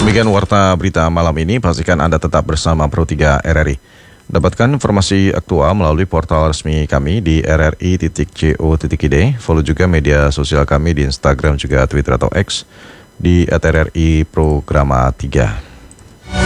Demikian warta berita malam ini, pastikan Anda tetap bersama Pro 3 RRI. Dapatkan informasi aktual melalui portal resmi kami di rri.co.id. Follow juga media sosial kami di Instagram juga Twitter atau X di @RRI Programa 3.